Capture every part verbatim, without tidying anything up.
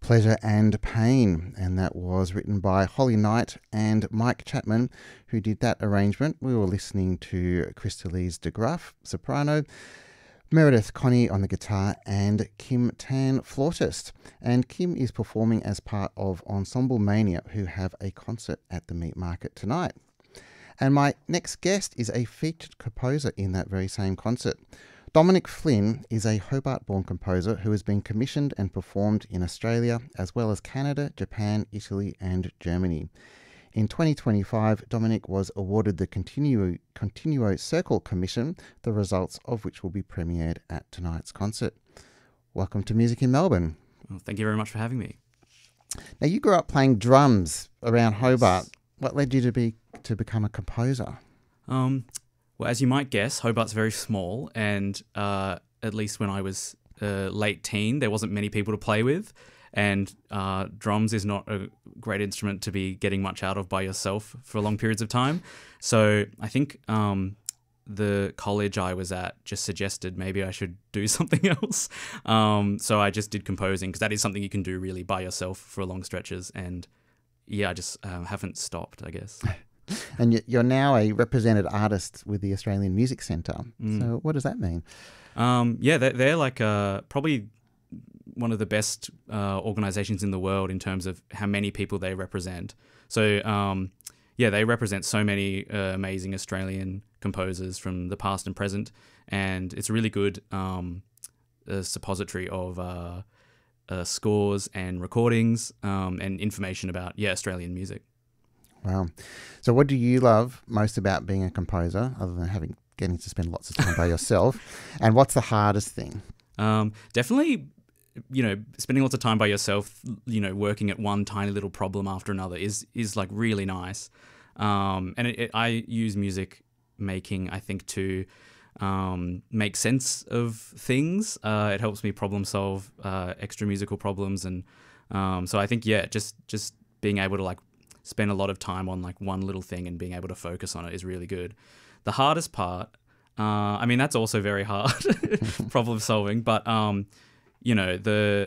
Pleasure and Pain, and that was written by Holly Knight and Mike Chapman, who did that arrangement. We were listening to Crystalise de Graaf, soprano, Meredith Connie on the guitar, and Kim Tan, flautist. And Kim is performing as part of Ensemble Mania, who have a concert at the Meat Market tonight. And my next guest is a featured composer in that very same concert. Dominic Flynn is a Hobart-born composer who has been commissioned and performed in Australia, as well as Canada, Japan, Italy, and Germany. In twenty twenty-five, Dominic was awarded the Continuo, Continuo Circle Commission, the results of which will be premiered at tonight's concert. Welcome to Music in Melbourne. Well, thank you very much for having me. Now, you grew up playing drums around Hobart. What led you to be to become a composer? Um, well, as you might guess, Hobart's very small, and uh, at least when I was uh, late teen, there wasn't many people to play with, and uh, drums is not a great instrument to be getting much out of by yourself for long periods of time. So I think um, the college I was at just suggested maybe I should do something else. Um, so I just did composing, because that is something you can do really by yourself for long stretches, and yeah, I just uh, haven't stopped, I guess. And you're now a represented artist with the Australian Music Centre. Mm. So what does that mean? Um, yeah, they're, they're like uh, probably one of the best uh, organisations in the world in terms of how many people they represent. So um, yeah, they represent so many uh, amazing Australian composers from the past and present, and it's a really good um, a suppository of uh, uh, scores and recordings um, and information about yeah Australian music. Wow. So what do you love most about being a composer, other than having getting to spend lots of time by yourself? And what's the hardest thing? Um, definitely, you know, spending lots of time by yourself, you know, working at one tiny little problem after another is is like really nice. Um, and it, it, I use music making, I think, to um, make sense of things. Uh, it helps me problem solve uh, extra musical problems. And um, so I think, yeah, just just being able to like spend a lot of time on like one little thing and being able to focus on it is really good. The hardest part, uh, I mean, that's also very hard, problem solving, but um, you know, the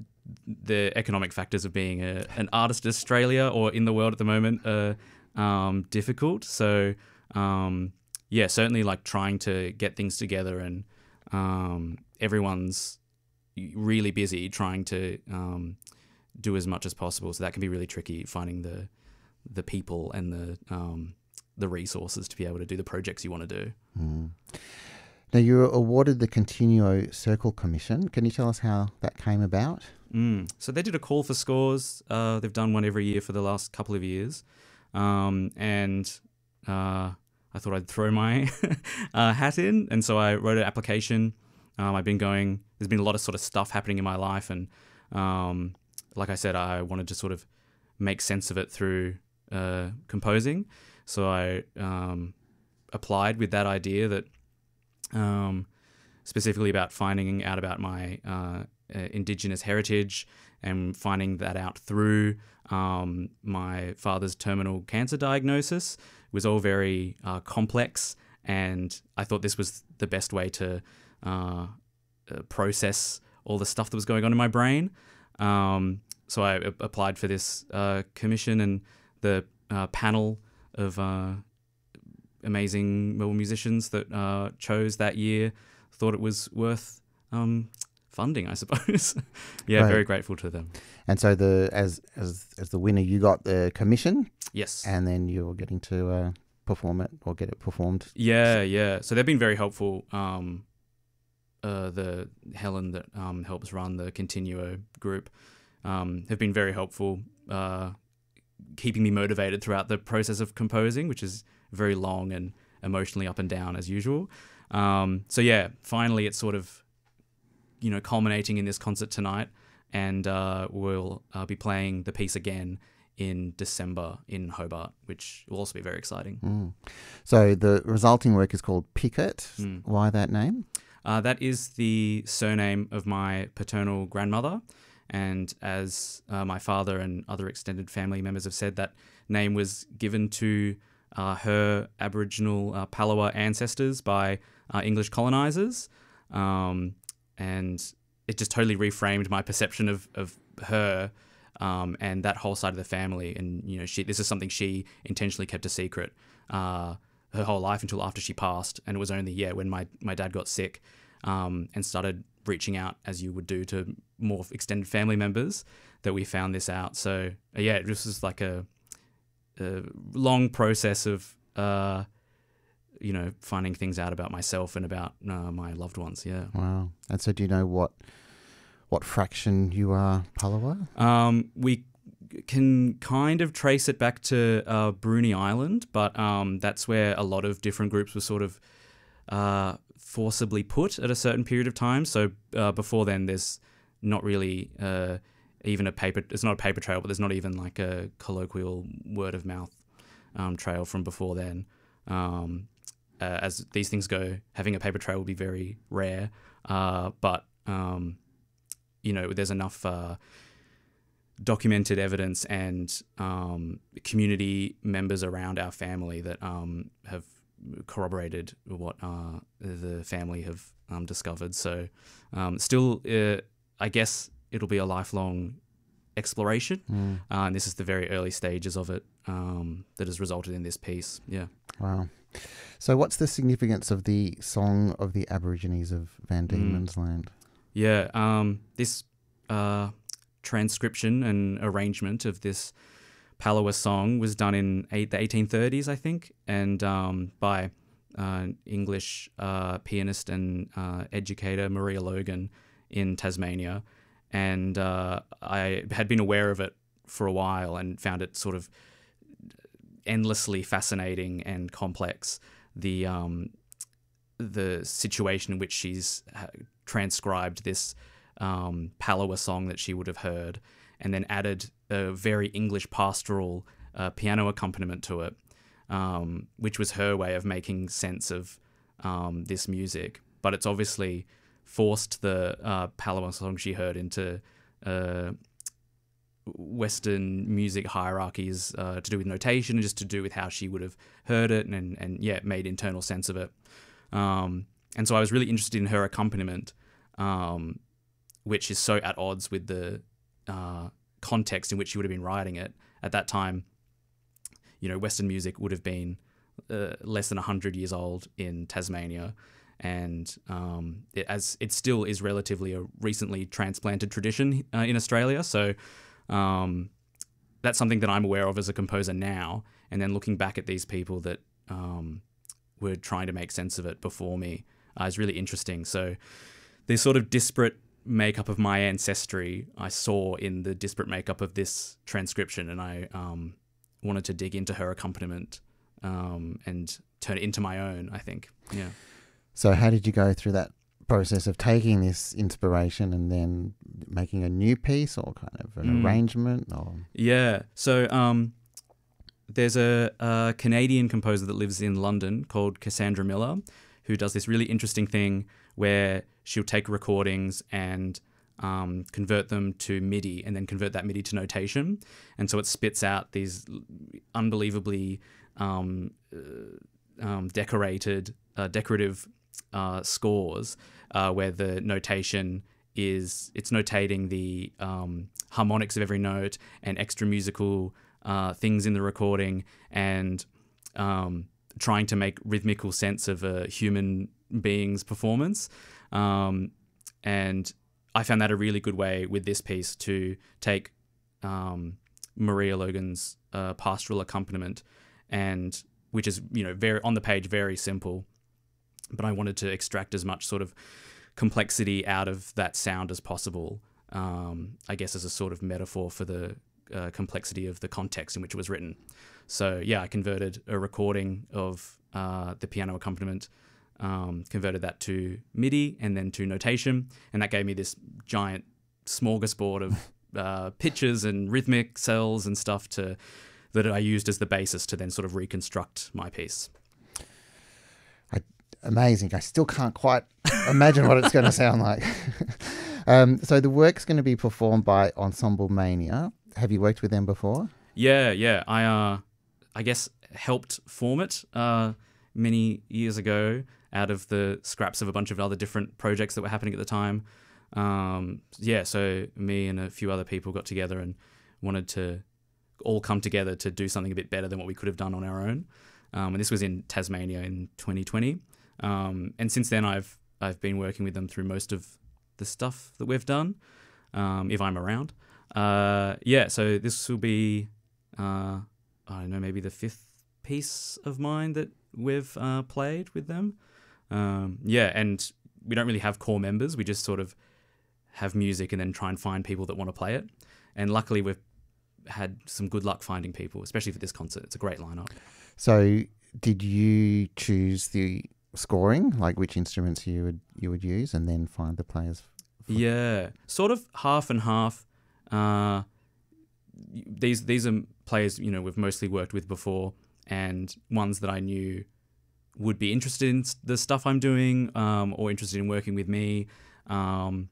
the economic factors of being a, an artist in Australia or in the world at the moment are um, difficult. So um, yeah, certainly like trying to get things together, and um, everyone's really busy trying to um, do as much as possible. So that can be really tricky, finding the the people and the um, the resources to be able to do the projects you want to do. Mm. Now, you were awarded the Continuo Circle Commission. Can you tell us how that came about? Mm. So they did a call for scores. Uh, they've done one every year for the last couple of years. Um, and uh, I thought I'd throw my uh, hat in. And so I wrote an application. Um, I've been going, there's been a lot of sort of stuff happening in my life. And um, like I said, I wanted to sort of make sense of it through uh, composing. So I um, applied with that idea that um, specifically about finding out about my uh, uh, Indigenous heritage and finding that out through um, my father's terminal cancer diagnosis. It was all very uh, complex, and I thought this was the best way to uh, uh, process all the stuff that was going on in my brain. Um, so I a- applied for this uh, commission, and the uh, panel of uh, amazing Melbourne musicians that uh, chose that year thought it was worth um, funding, I suppose. yeah, right. Very grateful to them. And so the as as as the winner, you got the commission. Yes. And then you're getting to uh, perform it or get it performed. Yeah, yeah. So they've been very helpful. Um, uh, the Helen that um, helps run the Continuo group um, have been very helpful, uh, keeping me motivated throughout the process of composing, which is very long and emotionally up and down as usual. Um, so yeah, finally it's sort of, you know, culminating in this concert tonight, and uh, we'll uh, be playing the piece again in December in Hobart, which will also be very exciting. Mm. So the resulting work is called Picket. Mm. Why that name? Uh, that is the surname of my paternal grandmother. And as uh, my father and other extended family members have said, that name was given to uh, her Aboriginal uh, Palawa ancestors by uh, English colonisers. Um, and it just totally reframed my perception of of her. Um, and that whole side of the family, and you know, she this is something she intentionally kept a secret uh, her whole life until after she passed, and it was only yeah when my, my dad got sick um, and started reaching out as you would do to more extended family members that we found this out. So uh, yeah, this was like a, a long process of uh, you know finding things out about myself and about uh, my loved ones. Yeah. Wow. And so, do you know what? What fraction you are Palawa? Um, we can kind of trace it back to uh, Bruny Island, but um, that's where a lot of different groups were sort of uh, forcibly put at a certain period of time. So uh, before then, there's not really uh, even a paper. It's not a paper trail, but there's not even like a colloquial word of mouth um, trail from before then. Um, uh, as these things go, having a paper trail will be very rare, uh, but um, you know, there's enough uh, documented evidence and um, community members around our family that um, have corroborated what uh, the family have um, discovered. So um, still, uh, I guess it'll be a lifelong exploration. Mm. Uh, and this is the very early stages of it um, that has resulted in this piece. Yeah. Wow. So what's the significance of the Song of the Aborigines of Van Diemen's mm. Land? Yeah, um, this uh, transcription and arrangement of this Palawa song was done in eight, the eighteen thirties, I think, and um, by uh, English uh, pianist and uh, educator Maria Logan in Tasmania. And uh, I had been aware of it for a while and found it sort of endlessly fascinating and complex. The um, the situation in which she's transcribed this um, Palawa song that she would have heard, and then added a very English pastoral uh, piano accompaniment to it, um, which was her way of making sense of um, this music. But it's obviously forced the uh, Palawa song she heard into uh, Western music hierarchies uh, to do with notation and just to do with how she would have heard it, and, and, and yeah, made internal sense of it. Um, and so I was really interested in her accompaniment, um, which is so at odds with the uh, context in which she would have been writing it. At that time, you know, Western music would have been uh, less than one hundred years old in Tasmania, and um, it, as it still is relatively a recently transplanted tradition uh, in Australia. So um, that's something that I'm aware of as a composer now, and then looking back at these people that um, were trying to make sense of it before me uh, is really interesting. So the sort of disparate makeup of my ancestry I saw in the disparate makeup of this transcription, and I um, wanted to dig into her accompaniment um, and turn it into my own, I think. Yeah. So how did you go through that process of taking this inspiration and then making a new piece, or kind of an mm. arrangement? Or Yeah. So um, there's a, a Canadian composer that lives in London called Cassandra Miller, who does this really interesting thing where she'll take recordings and um, convert them to MIDI, and then convert that MIDI to notation. And so it spits out these unbelievably um, uh, um, decorated, uh, decorative uh, scores uh, where the notation is, it's notating the um, harmonics of every note and extra musical uh, things in the recording, and um, trying to make rhythmical sense of a human being's performance. Um, and I found that a really good way with this piece to take um, Maria Logan's uh, pastoral accompaniment, and which is, you know, very on the page, very simple, but I wanted to extract as much sort of complexity out of that sound as possible, um, I guess as a sort of metaphor for the uh, complexity of the context in which it was written. So yeah, I converted a recording of uh, the piano accompaniment, um, converted that to MIDI and then to notation, and that gave me this giant smorgasbord of uh, pitches and rhythmic cells and stuff to that I used as the basis to then sort of reconstruct my piece. I, amazing. I still can't quite imagine what it's going to sound like. um, so the work's going to be performed by Ensemble Mania. Have you worked with them before? Yeah, yeah. I, uh, I guess, helped form it uh, many years ago out of the scraps of a bunch of other different projects that were happening at the time. Um, yeah, so me and a few other people got together and wanted to all come together to do something a bit better than what we could have done on our own. Um, and this was in Tasmania in twenty twenty. Um, and since then, I've I've been working with them through most of the stuff that we've done, um, if I'm around. Uh, yeah, so this will be, uh, I don't know, maybe the fifth piece of mine that we've uh, played with them. Um, yeah, and we don't really have core members. We just sort of have music and then try and find people that want to play it. And luckily, we've had some good luck finding people, especially for this concert. It's a great lineup. So did you choose the scoring, like which instruments you would you would use, and then find the players? For- yeah, sort of half and half. Uh, these these are players, you know, we've mostly worked with before, and ones that I knew would be interested in the stuff I'm doing, um, or interested in working with me. Um,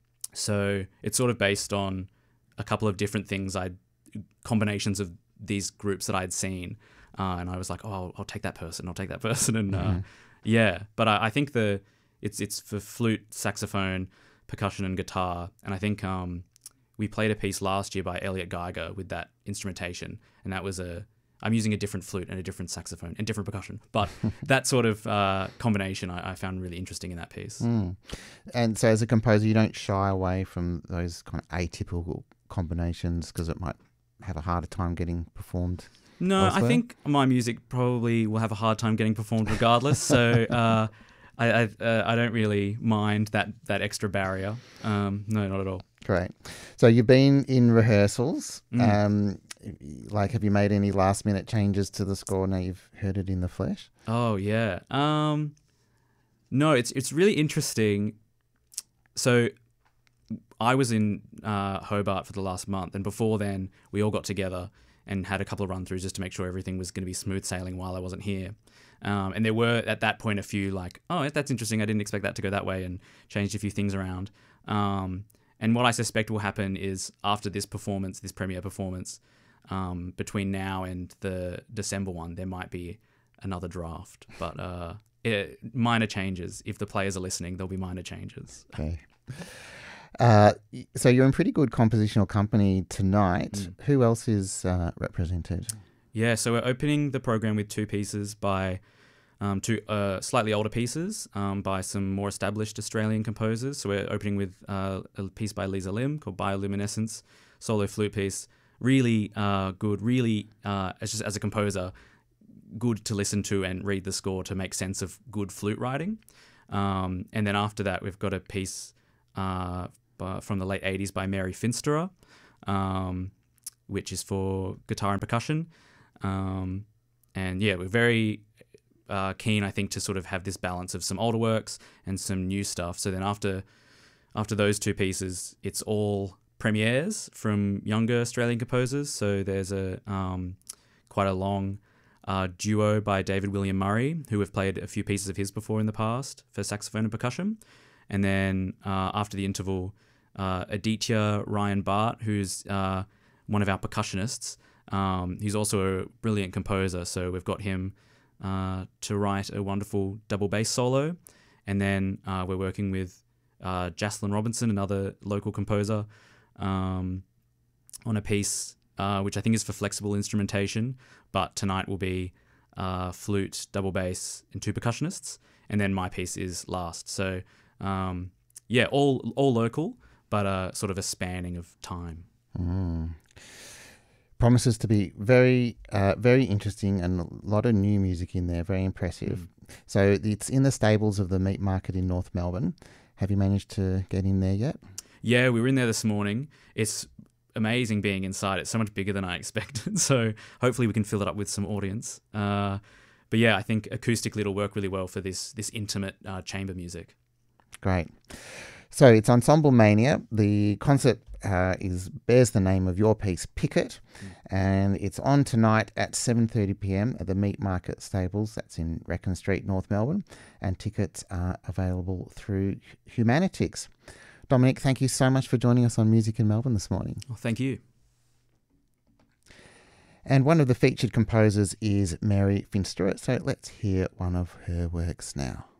so it's sort of based on a couple of different things, I combinations of these groups that I'd seen, uh, and I was like, oh, I'll, I'll take that person, I'll take that person, and uh, mm-hmm. yeah. But I, I think the it's it's for flute, saxophone, percussion, and guitar, and I think um, we played a piece last year by Elliot Geiger with that instrumentation, and that was a I'm using a different flute and a different saxophone and different percussion, but that sort of uh, combination I, I found really interesting in that piece. Mm. And so as a composer, you don't shy away from those kind of atypical combinations because it might have a harder time getting performed? No, elsewhere? I think my music probably will have a hard time getting performed regardless, so uh, I I, uh, I don't really mind that, that extra barrier. Um, no, not at all. Great. So you've been in rehearsals. Mm. Um, like, have you made any last minute changes to the score now you've heard it in the flesh? Oh yeah. Um, no, it's it's really interesting. So I was in uh, Hobart for the last month, and before then we all got together and had a couple of run-throughs just to make sure everything was going to be smooth sailing while I wasn't here. Um, and there were at that point a few like, oh, that's interesting. I didn't expect that to go that way, and changed a few things around. Um, and what I suspect will happen is after this performance, this premiere performance, um, between now and the December one, there might be another draft. But uh, it, minor changes. If the players are listening, there'll be minor changes. Okay. Uh, so you're in pretty good compositional company tonight. Mm. Who else is uh, represented? Yeah, so we're opening the program with two pieces by um, two uh, slightly older pieces um, by some more established Australian composers. So we're opening with uh, a piece by Lisa Lim called Bioluminescence, solo flute piece. Really uh, good, really, uh, as just as a composer, good to listen to and read the score to make sense of good flute writing. Um, and then after that, we've got a piece uh, by, from the late eighties by Mary Finsterer, um, which is for guitar and percussion. Um, and yeah, we're very uh, keen, I think, to sort of have this balance of some older works and some new stuff. So then after after those two pieces, it's all premieres from younger Australian composers. So there's a um, quite a long uh, duo by David William Murray, who have played a few pieces of his before in the past for saxophone and percussion. And then uh, after the interval, uh, Aditya Ryan Bart, who's uh, one of our percussionists. Um, he's also a brilliant composer, so we've got him uh, to write a wonderful double bass solo. And then uh, we're working with uh, Jaslyn Robinson, another local composer, um, on a piece uh, which I think is for flexible instrumentation, but tonight will be uh, flute, double bass, and two percussionists. And then my piece is last. So um, yeah, all all local, but uh, sort of a spanning of time. Mm. Promises to be very, uh, very interesting, and a lot of new music in there. Very impressive. Mm. So it's in the stables of the Meat Market in North Melbourne. Have you managed to get in there yet? Yeah, we were in there this morning. It's amazing being inside. It's so much bigger than I expected. So hopefully we can fill it up with some audience. Uh, but yeah, I think acoustically it'll work really well for this this intimate uh, chamber music. Great. So it's Ensemble Mania. The concert uh, is bears the name of your piece, Picket, mm. and it's on tonight at seven thirty p.m. at the Meat Market Stables. That's in Reckon Street, North Melbourne, and tickets are available through Humanitix. Dominic, thank you so much for joining us on Music in Melbourne this morning. Well, thank you. And one of the featured composers is Mary Finsterer, so let's hear one of her works now.